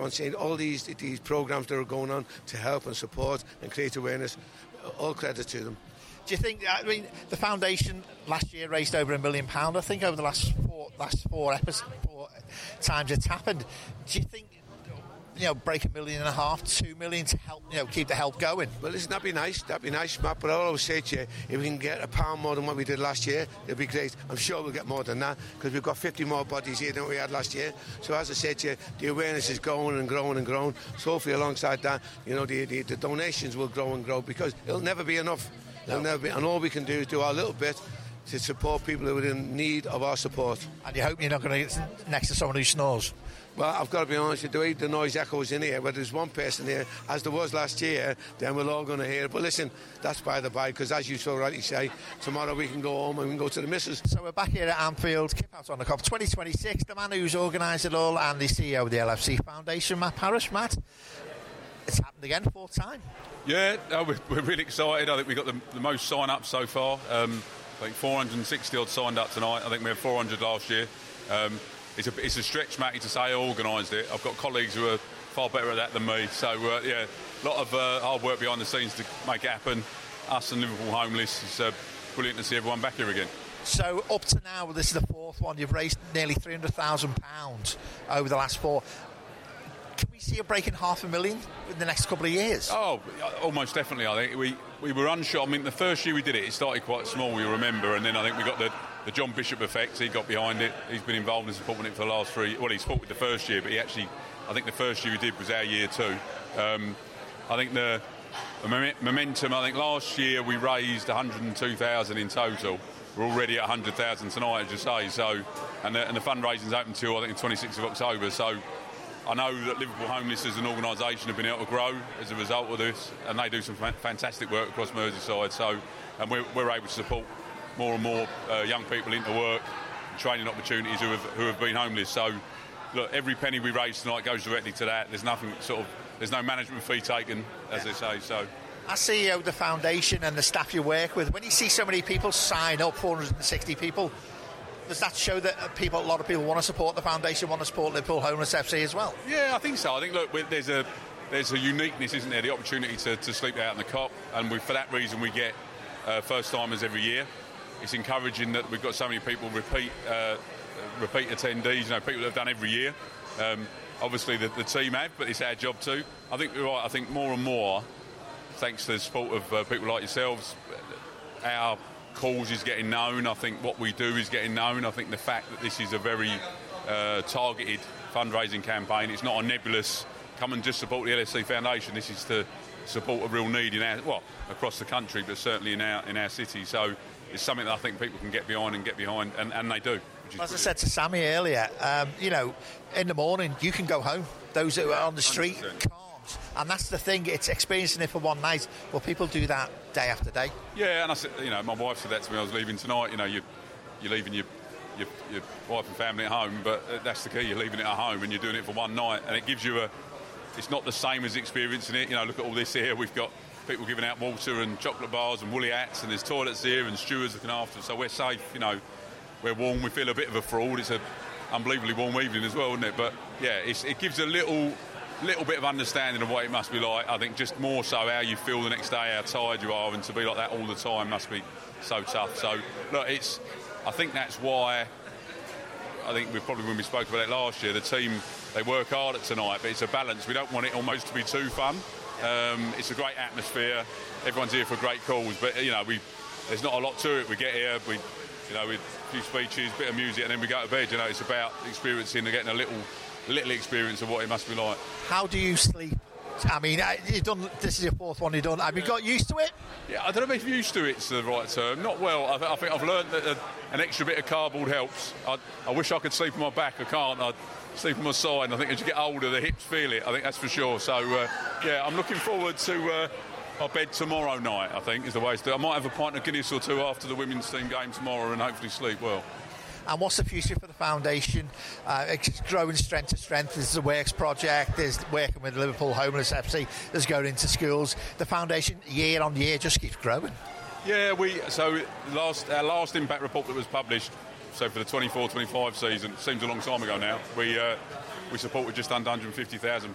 on saying all these programmes that are going on to help and support and create awareness. All credit to them. Do you think, I mean, the foundation last year raised over £1 million, I think, over the last four times it's happened. Do you think, break $1.5 million, $2 million to help, keep the help going? Well, listen, that'd be nice, Matt, but I'll always say to you, if we can get £1 more than what we did last year, it'll be great. I'm sure we'll get more than that, because we've got 50 more bodies here than we had last year. So as I said to you, the awareness is growing and growing and growing. So hopefully alongside that, the donations will grow and grow, because it'll never be enough. No. And all we can do is do our little bit to support people who are in need of our support. And you hope you're not going to get next to someone who snores? Well, I've got to be honest, the way the noise echoes in here, whether there's one person here, as there was last year, then we're all going to hear it. But listen, that's by the by, because as you so rightly say, tomorrow we can go home and we can go to the missus. So we're back here at Anfield, Kip Out on the Cop 2026, the man who's organised it all and the CEO of the LFC Foundation, Matt Parrish. Matt, it's happened again, fourth time. Yeah, we're really excited. I think we got the most sign-ups so far. I think 460 odd signed up tonight. I think we had 400 last year. It's a stretch, Matty, to say I organised it. I've got colleagues who are far better at that than me. So, a lot of hard work behind the scenes to make it happen. Us and Liverpool Homeless. It's brilliant to see everyone back here again. So, up to now, this is the fourth one. You've raised nearly £300,000 over the last four. Can we see a break in $500,000 in the next couple of years? Oh, almost definitely. I think we were unsure. I mean, the first year we did it started quite small, you remember, and then I think we got the John Bishop effect. He got behind it. He's been involved in supporting it for the last 3. Well, he supported the first year, but I think the first year we did was our year too. I think the momentum. I think last year we raised 102,000 in total. We're already at 100,000 tonight, as you say. So, and the fundraising's open till I think the 26th of October. So, I know that Liverpool Homeless as an organisation have been able to grow as a result of this, and they do some fantastic work across Merseyside. So, and we're able to support more and more young people into work, training opportunities who have been homeless. So, look, every penny we raise tonight goes directly to that. There's no management fee taken, as they say. So, as CEO of the foundation and the staff you work with, when you see so many people sign up, 460 people, does that show that a lot of people want to support the foundation, want to support Liverpool Homeless FC as well? Yeah, I think so. I think, look, there's a uniqueness, isn't there? The opportunity to sleep out in the cop, and for that reason we get first-timers every year. It's encouraging that we've got so many people, repeat attendees, people that have done every year. Obviously the team have, but it's our job too. I think you're right. I think more and more, thanks to the support of people like yourselves, our cause is getting known. I think what we do is getting known. I think the fact that this is a very targeted fundraising campaign, it's not a nebulous come and just support the LFC Foundation. This is to support a real need across the country, but certainly in our city. So it's something that I think people can get behind, and they do. As I said to Sammy earlier, in the morning you can go home. Those who are on the street 100%. Can't. And that's the thing, it's experiencing it for one night. Well, people do that day after day. Yeah, and I said, my wife said that to me. I was leaving tonight. You're leaving your wife and family at home, but that's the key. You're leaving it at home and you're doing it for one night, and it gives you it's not the same as experiencing it. Look at all this here. We've got people giving out water and chocolate bars and woolly hats, and there's toilets here and stewards looking after us, so we're safe. We're warm. We feel a bit of a fraud. It's an unbelievably warm evening as well, isn't it? But yeah, it gives a little bit of understanding of what it must be like. I think just more so how you feel the next day, how tired you are, and to be like that all the time must be so tough. So look, I think that's why. I think when we spoke about it last year, the team, they work hard at tonight, but it's a balance. We don't want it almost to be too fun. It's a great atmosphere. Everyone's here for a great cause, but there's not a lot to it. We get here, with a few speeches, a bit of music, and then we go to bed. It's about experiencing and getting a little experience of what it must be like. How do you sleep? I mean, this is your fourth one you've done. Have you got used to it? Yeah, I don't know if used to it's the right term. Not well. I think I've learned that an extra bit of cardboard helps. I wish I could sleep on my back. I can't. I sleep on my side. And I think as you get older, the hips feel it. I think that's for sure. So, I'm looking forward to our bed tomorrow night, I think, is the way to do it. I might have a pint of Guinness or two after the women's team game tomorrow and hopefully sleep well. And what's the future for the foundation? It's growing strength to strength. There's a Works project. There's working with Liverpool Homeless FC. There's going into schools. The foundation, year on year, just keeps growing. Yeah, our last impact report that was published, so for the 24-25 season, seems a long time ago now, we supported just under £150,000